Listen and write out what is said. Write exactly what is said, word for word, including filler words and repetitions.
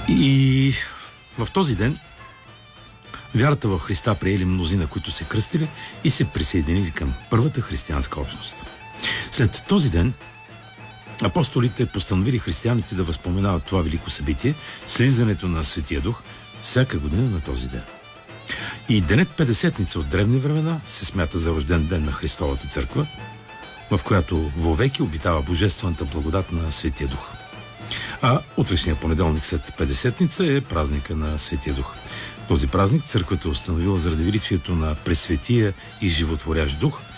И в този ден вярата в Христа приели мнозина, които се кръстили и се присъединили към първата християнска общност. След този ден апостолите постановили християните да възпоменават това велико събитие, слизането на Светия Дух, всяка година на този ден. И денят Петдесетница от древни времена се смята за рожден ден на Христовата църква, в която вовеки обитава божествената благодат на Светия Дух. А утрешния понеделник след Петдесетница е празника на Светия Дух. Този празник църквата е установила заради величието на Пресветия и животворящ Дух,